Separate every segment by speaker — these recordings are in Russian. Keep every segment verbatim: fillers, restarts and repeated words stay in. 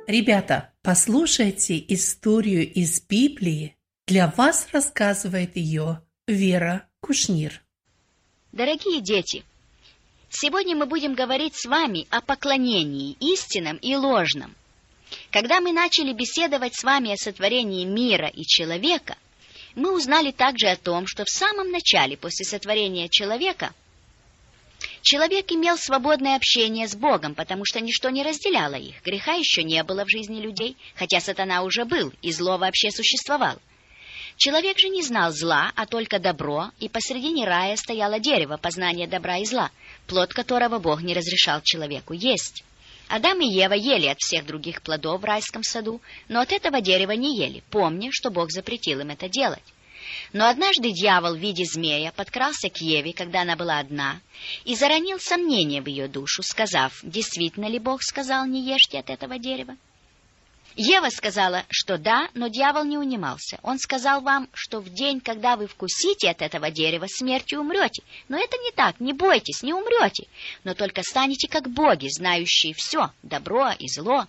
Speaker 1: Ребята, послушайте историю из Библии. Для вас рассказывает ее Вера Кушнир.
Speaker 2: Дорогие дети, сегодня мы будем говорить с вами о поклонении истинном и ложном. Когда мы начали беседовать с вами о сотворении мира и человека, мы узнали также о том, что в самом начале, после сотворения человека, человек имел свободное общение с Богом, потому что ничто не разделяло их. Греха еще не было в жизни людей, хотя сатана уже был, и зло вообще существовало. Человек же не знал зла, а только добро, и посредине рая стояло дерево познания добра и зла, плод которого Бог не разрешал человеку есть. Адам и Ева ели от всех других плодов в райском саду, но от этого дерева не ели, помня, что Бог запретил им это делать. Но однажды дьявол в виде змея подкрался к Еве, когда она была одна, и заронил сомнение в ее душу, сказав: «Действительно ли Бог сказал, не ешьте от этого дерева?» Ева сказала, что да, но дьявол не унимался. Он сказал вам, что в день, когда вы вкусите от этого дерева, смертью умрете. Но это не так, не бойтесь, не умрете, но только станете как боги, знающие все, добро и зло.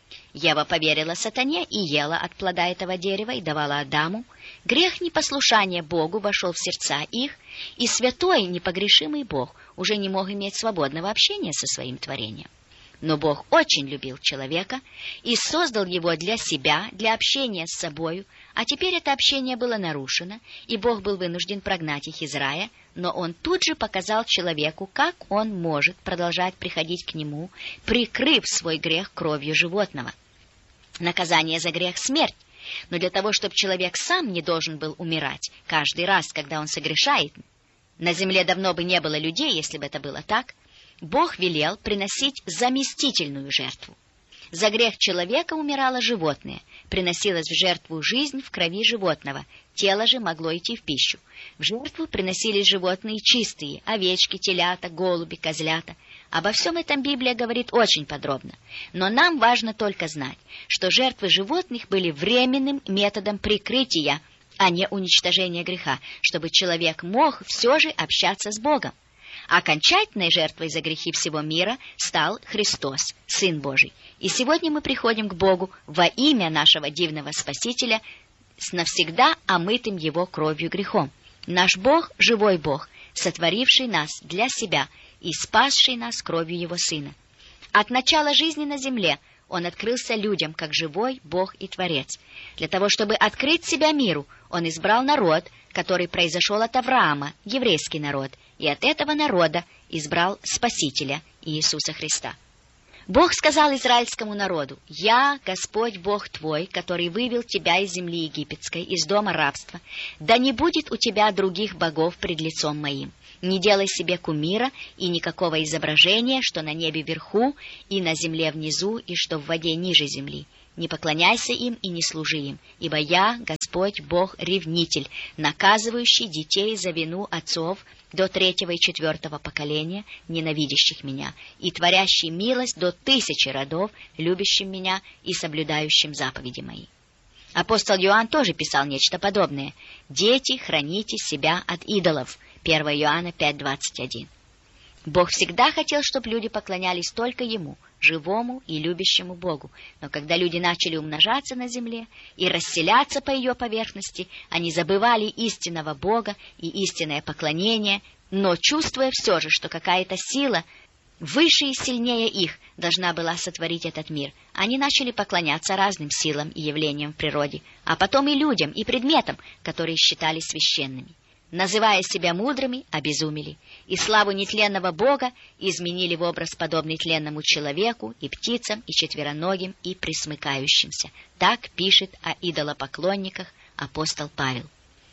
Speaker 2: Ева поверила сатане и ела от плода этого дерева и давала Адаму. Грех непослушания Богу вошел в сердца их, и святой, непогрешимый Бог уже не мог иметь свободного общения со своим творением. Но Бог очень любил человека и создал его для себя, для общения с собою, а теперь это общение было нарушено, и Бог был вынужден прогнать их из рая, но Он тут же показал человеку, как он может продолжать приходить к нему, прикрыв свой грех кровью животного. Наказание за грех — смерть, но для того, чтобы человек сам не должен был умирать каждый раз, когда он согрешает, на земле давно бы не было людей, если бы это было так, Бог велел приносить заместительную жертву. За грех человека умирало животное, приносилась в жертву жизнь в крови животного, тело же могло идти в пищу. В жертву приносились животные чистые, овечки, телята, голуби, козлята. Обо всем этом Библия говорит очень подробно, но нам важно только знать, что жертвы животных были временным методом прикрытия, а не уничтожения греха, чтобы человек мог все же общаться с Богом. Окончательной жертвой за грехи всего мира стал Христос, Сын Божий. И сегодня мы приходим к Богу во имя нашего дивного Спасителя с навсегда омытым Его кровью грехом. Наш Бог — живой Бог, сотворивший нас для себя и спасший нас кровью Его Сына. От начала жизни на земле Он открылся людям, как живой Бог и Творец. Для того, чтобы открыть себя миру, Он избрал народ, который произошел от Авраама, еврейский народ, и от этого народа избрал Спасителя Иисуса Христа. Бог сказал израильскому народу: «Я, Господь Бог твой, который вывел тебя из земли египетской, из дома рабства. Да не будет у тебя других богов пред лицом моим. Не делай себе кумира и никакого изображения, что на небе вверху и на земле внизу, и что в воде ниже земли. Не поклоняйся им и не служи им, ибо я, Господь Бог, ревнитель, наказывающий детей за вину отцов до третьего и четвертого поколения, ненавидящих меня, и творящий милость до тысячи родов, любящим меня и соблюдающим заповеди мои». Апостол Иоанн тоже писал нечто подобное: «Дети, храните себя от идолов». первое Иоанна пять двадцать один. Бог всегда хотел, чтобы люди поклонялись только Ему, живому и любящему Богу. Но когда люди начали умножаться на земле и расселяться по ее поверхности, они забывали истинного Бога и истинное поклонение, но чувствуя все же, что какая-то сила выше и сильнее их должна была сотворить этот мир, они начали поклоняться разным силам и явлениям в природе, а потом и людям, и предметам, которые считались священными. Называя себя мудрыми, обезумели, и славу нетленного Бога изменили в образ, подобный тленному человеку, и птицам, и четвероногим, и пресмыкающимся. Так пишет о идолопоклонниках апостол Павел.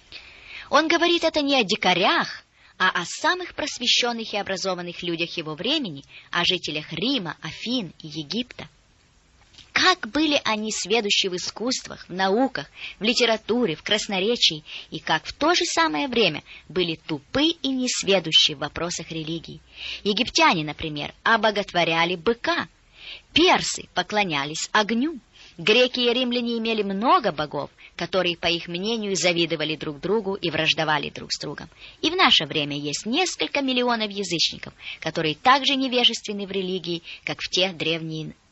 Speaker 2: Он говорит это не о дикарях, а о самых просвещенных и образованных людях его времени, о жителях Рима, Афин и Египта. Как были они сведущи в искусствах, в науках, в литературе, в красноречии, и как в то же самое время были тупы и несведущи в вопросах религии. Египтяне, например, обоготворяли быка, персы поклонялись огню, греки и римляне имели много богов, которые, по их мнению, завидовали друг другу и враждовали друг с другом. И в наше время есть несколько миллионов язычников, которые так же невежественны в религии, как в те древние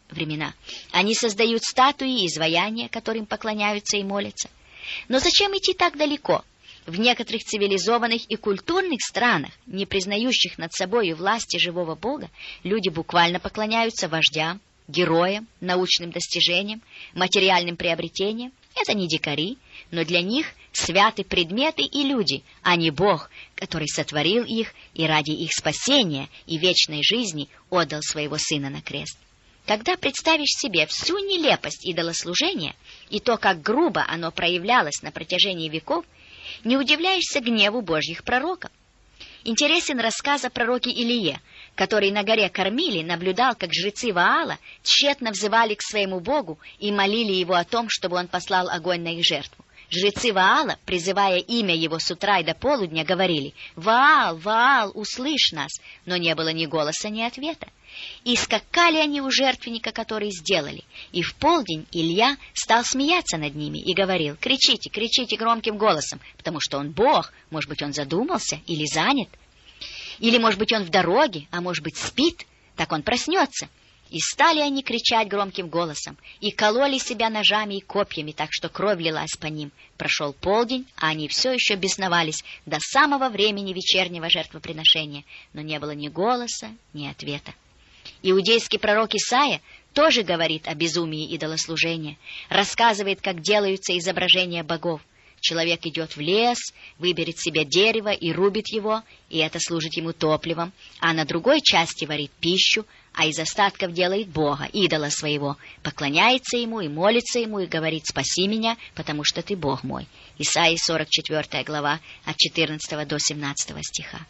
Speaker 2: времена. Они создают статуи и изваяния, которым поклоняются и молятся. Но зачем идти так далеко? В некоторых цивилизованных и культурных странах, не признающих над собой власти живого Бога, люди буквально поклоняются вождям, героям, научным достижениям, материальным приобретениям. Это не дикари, но для них святы предметы и люди, а не Бог, который сотворил их и ради их спасения и вечной жизни отдал своего Сына на крест. Когда представишь себе всю нелепость идолослужения и то, как грубо оно проявлялось на протяжении веков, не удивляешься гневу Божьих пророков. Интересен рассказ о пророке Илие, который на горе Кармиле наблюдал, как жрецы Ваала тщетно взывали к своему Богу и молили его о том, чтобы он послал огонь на их жертву. Жрецы Ваала, призывая имя его с утра и до полудня, говорили: «Ваал, Ваал, услышь нас!» Но не было ни голоса, ни ответа. И скакали они у жертвенника, который сделали. И в полдень Илья стал смеяться над ними и говорил: «Кричите, кричите громким голосом, потому что он Бог, может быть, он задумался или занят. Или, может быть, он в дороге, а может быть, спит, так он проснется». И стали они кричать громким голосом, и кололи себя ножами и копьями, так что кровь лилась по ним. Прошел полдень, а они все еще бесновались до самого времени вечернего жертвоприношения, но не было ни голоса, ни ответа. Иудейский пророк Исаия тоже говорит о безумии идолослужения, рассказывает, как делаются изображения богов. Человек идет в лес, выберет себе дерево и рубит его, и это служит ему топливом, а на другой части варит пищу, а из остатков делает Бога, идола своего, поклоняется ему и молится ему и говорит: «Спаси меня, потому что ты Бог мой». Исаии сорок четвёртая глава, от четырнадцатого до семнадцатого стиха.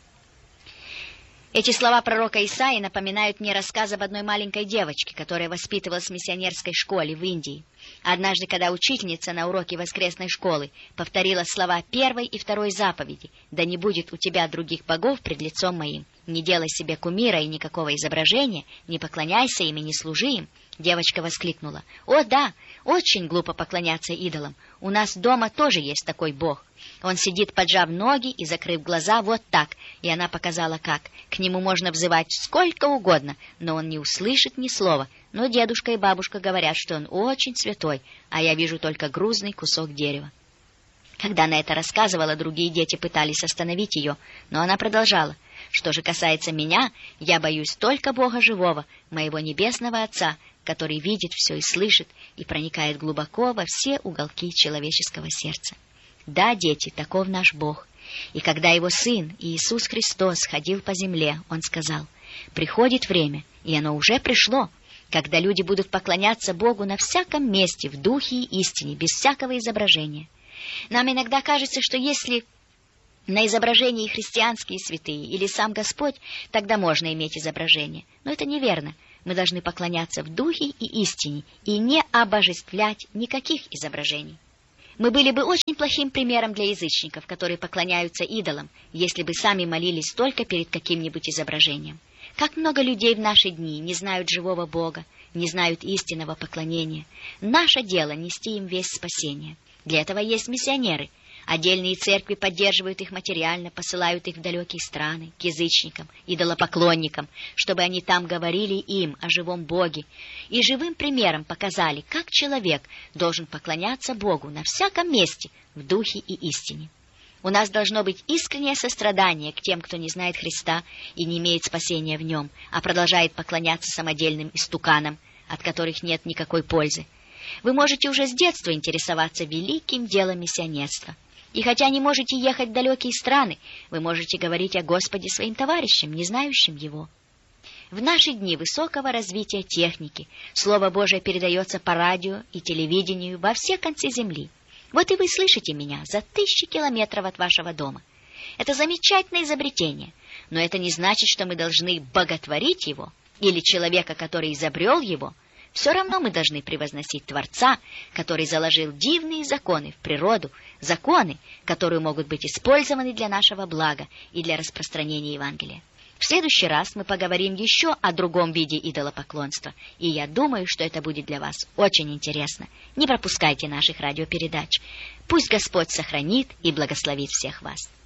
Speaker 2: Эти слова пророка Исаии напоминают мне рассказ об одной маленькой девочке, которая воспитывалась в миссионерской школе в Индии. Однажды, когда учительница на уроке воскресной школы повторила слова первой и второй заповеди: «Да не будет у тебя других богов пред лицом моим, не делай себе кумира и никакого изображения, не поклоняйся им и не служи им», девочка воскликнула: «О да, очень глупо поклоняться идолам. У нас дома тоже есть такой бог. Он сидит, поджав ноги и закрыв глаза, вот так». И она показала, как. К нему можно взывать сколько угодно, но он не услышит ни слова. Но дедушка и бабушка говорят, что он очень святой, а я вижу только грузный кусок дерева. Когда она это рассказывала, другие дети пытались остановить ее, но она продолжала: «Что же касается меня, я боюсь только Бога живого, моего небесного Отца, который видит все и слышит, и проникает глубоко во все уголки человеческого сердца». Да, дети, таков наш Бог. И когда Его Сын Иисус Христос ходил по земле, Он сказал: «Приходит время, и оно уже пришло, когда люди будут поклоняться Богу на всяком месте, в духе и истине, без всякого изображения». Нам иногда кажется, что если на изображении христианские святые или сам Господь, тогда можно иметь изображение. Но это неверно. Мы должны поклоняться в духе и истине и не обожествлять никаких изображений. Мы были бы очень плохим примером для язычников, которые поклоняются идолам, если бы сами молились только перед каким-нибудь изображением. Как много людей в наши дни не знают живого Бога, не знают истинного поклонения. Наше дело — нести им весть спасения. Для этого есть миссионеры. Отдельные церкви поддерживают их материально, посылают их в далекие страны, к язычникам, идолопоклонникам, чтобы они там говорили им о живом Боге и живым примером показали, как человек должен поклоняться Богу на всяком месте, в духе и истине. У нас должно быть искреннее сострадание к тем, кто не знает Христа и не имеет спасения в Нем, а продолжает поклоняться самодельным истуканам, от которых нет никакой пользы. Вы можете уже с детства интересоваться великим делом миссионерства. И хотя не можете ехать в далекие страны, вы можете говорить о Господе своим товарищам, не знающим Его. В наши дни высокого развития техники Слово Божие передается по радио и телевидению во все концы земли. Вот и вы слышите меня за тысячи километров от вашего дома. Это замечательное изобретение, но это не значит, что мы должны боготворить его или человека, который изобрел его. Все равно мы должны превозносить Творца, который заложил дивные законы в природу, законы, которые могут быть использованы для нашего блага и для распространения Евангелия. В следующий раз мы поговорим еще о другом виде идолопоклонства, и я думаю, что это будет для вас очень интересно. Не пропускайте наших радиопередач. Пусть Господь сохранит и благословит всех вас.